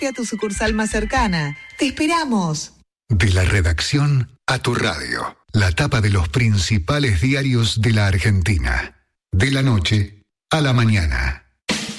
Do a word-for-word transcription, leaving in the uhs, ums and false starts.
Acercate a tu sucursal más cercana. ¡Te esperamos! De la redacción a tu radio. La tapa de los principales diarios de la Argentina. De la noche a la mañana.